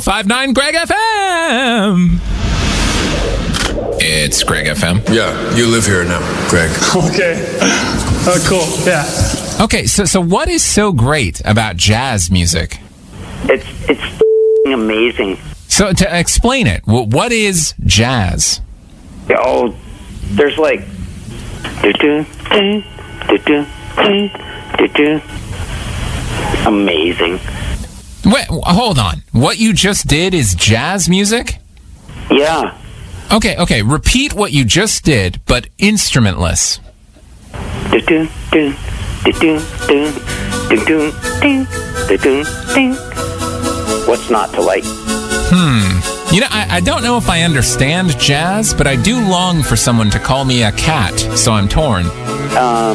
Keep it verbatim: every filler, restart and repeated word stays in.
five nine Greg F M. It's Greg F M. Yeah, you live here now, Greg. Okay. Oh, cool. Yeah. Okay, so so what is so great about jazz music? It's it's amazing. So to explain it, wh- what is jazz? Oh, there's like do-do, do, do-do, do, do-do. Amazing. Wait, hold on. What you just did is jazz music? Yeah. Okay, okay. Repeat what you just did, but instrumentless. Do-do, do, do-do, do, do-do, ding, do-do, ding. What's not to like? Hmm. You know, I, I don't know if I understand jazz, but I do long for someone to call me a cat, so I'm torn. Um.